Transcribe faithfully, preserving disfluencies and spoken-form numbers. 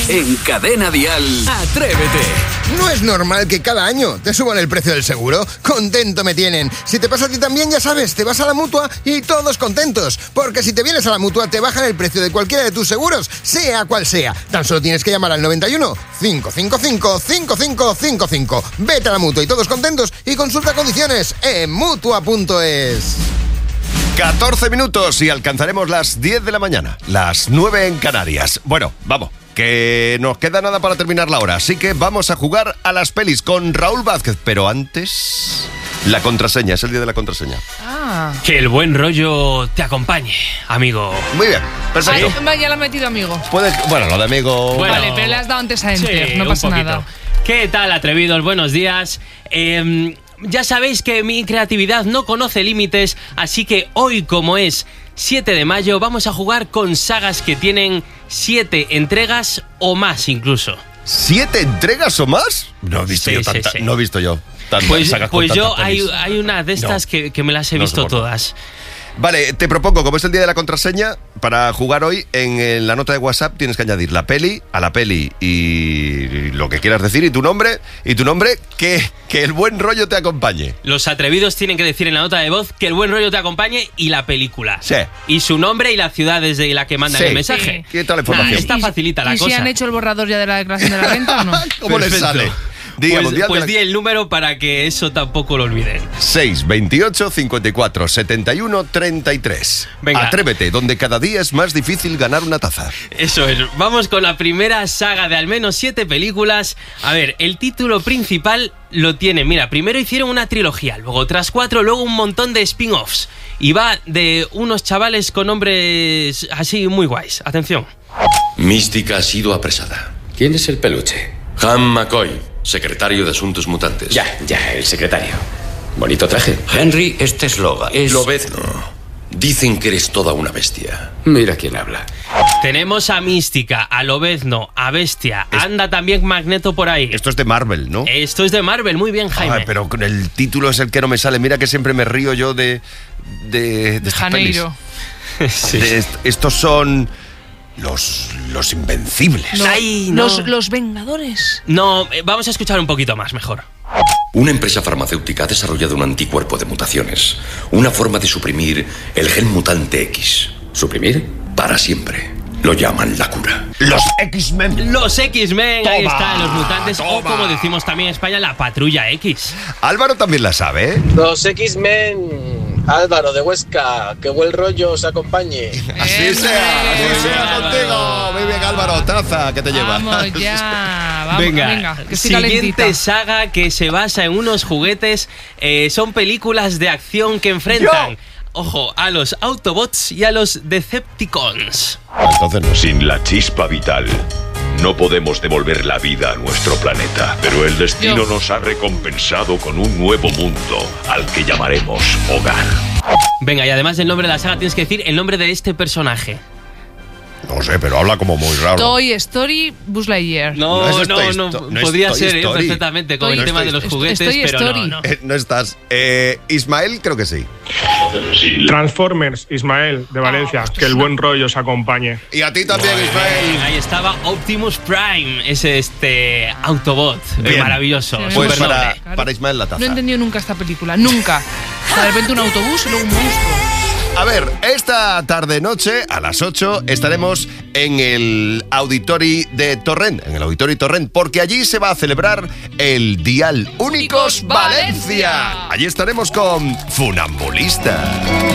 En Cadena Dial, Atrévete. No es normal que cada año te suban el precio del seguro. Contento me tienen. Si te pasa a ti también, ya sabes, te vas a la Mutua y todos contentos. Porque si te vienes a la Mutua, te bajan el precio de cualquiera de tus seguros, sea cual sea. Tan solo tienes que llamar al noventa y uno, cinco cinco cinco, cinco cinco cinco cinco. Vete a la Mutua y todos contentos y consulta condiciones en mutua punto es. catorce minutos y alcanzaremos las diez de la mañana, las nueve en Canarias. Bueno, vamos, que nos queda nada para terminar la hora, así que vamos a jugar a las pelis con Raúl Vázquez. Pero antes, la contraseña, es el día de la contraseña. Ah. Que el buen rollo te acompañe, amigo. Muy bien, perfecto. Ay, ya lo he metido, amigo. Puedes, bueno, lo de amigo... Bueno, vale, pero le has dado antes a Enter, sí, no pasa un poquito. nada. ¿Qué tal, atrevidos? Buenos días. Eh, ya sabéis que mi creatividad no conoce límites, así que hoy, como es siete de mayo, vamos a jugar con sagas que tienen siete entregas o más incluso. ¿Siete entregas o más? No he visto Sí, yo sí, tanta, sí. no he visto yo tantas Pues, sagas con pues yo tantas hay, pelis. hay una de estas No. que, que me las he No visto soporto. todas. Vale, te propongo, como es el día de la contraseña, para jugar hoy, en, en la nota de WhatsApp tienes que añadir la peli, a la peli y lo que quieras decir, y tu nombre, y tu nombre, que, que el buen rollo te acompañe. Los atrevidos tienen que decir en la nota de voz que el buen rollo te acompañe y la película. Sí. Y su nombre y la ciudad desde la que mandan Sí. el mensaje. ¿Qué tal la información? Nah, está ¿Y- facilita la ¿Y cosa. si han hecho el borrador ya de la declaración de la renta o no? ¿Cómo les Perfecto. sale? Día Pues, Mundial de pues la- di el número para que eso tampoco lo olviden. seis, veintiocho, cincuenta y cuatro, setenta y uno, treinta y tres. Venga. Atrévete, donde cada día es más difícil ganar una taza. Eso es. Vamos con la primera saga de al menos siete películas. A ver, el título principal lo tiene. Mira, primero hicieron una trilogía, luego tras cuatro, luego un montón de spin-offs. Y va de unos chavales con nombres así muy guays. Atención. Mística ha sido apresada. ¿Quién es el peluche? Han McCoy, secretario de Asuntos Mutantes. Ya, ya, el secretario. Bonito traje. Henry, este eslogan es... Lobezno. Dicen que eres toda una bestia. Mira quién habla. Tenemos a Mística, a Lobezno, a Bestia. Anda también Magneto por ahí. Esto es de Marvel, ¿no? Esto es de Marvel, muy bien, Jaime. Ay, pero con el título es el que no me sale. Mira que siempre me río yo de... De, de, De estas pelis. Janeiro. Sí. De est- estos son... Los, los invencibles. Los, Ay, no. los, los Vengadores. No, eh, vamos a escuchar un poquito más, mejor. Una empresa farmacéutica ha desarrollado un anticuerpo de mutaciones. Una forma de suprimir el gen mutante X. ¿Suprimir? Para siempre. Lo llaman la cura. Los X-Men. Los X-Men, ahí Toma, están, los mutantes, o toma. como decimos también en España, la Patrulla X. Álvaro también la sabe, ¿eh? Los X-Men. Álvaro de Huesca, que buen rollo os acompañe. Así Eh, sea, así eh, sea Álvaro. contigo. Muy bien, Álvaro. Taza, que te llevas. Vamos ya. Vamos, venga, venga, que estoy siguiente calentita. saga que se basa en unos juguetes. eh, son películas de acción que enfrentan, ojo, a los Autobots y a los Decepticons. Entonces no. Sin la chispa vital, no podemos devolver la vida a nuestro planeta. Pero el destino Yo. nos ha recompensado con un nuevo mundo al que llamaremos hogar. Venga, y además del nombre de la saga tienes que decir el nombre de este personaje. No sé, pero habla como muy raro. Toy Story, Buzz Lightyear. No, No es no, Toy no, Sto- no es podría Toy ser eh, Story. perfectamente con Toy- el tema no de es los Toy- juguetes, Toy pero Story. no, no. Eh, no estás. Eh, Ismael, creo que sí. Transformers, Ismael, de Valencia. Que el buen rollo os acompañe. Y a ti también, Ismael. Ahí estaba Optimus Prime, ese este Autobot, eh, Bien. maravilloso, Sí, Pues supernoble. para, Claro. para Ismael la taza. No he entendido nunca esta película, nunca. O sea, de repente un autobús y luego un monstruo. A ver, esta tarde-noche, a las ocho, estaremos en el Auditori de Torrent, en el Auditori Torrent, porque allí se va a celebrar el Dial Únicos Únicos Valencia. Valencia. Allí estaremos con Funambulista.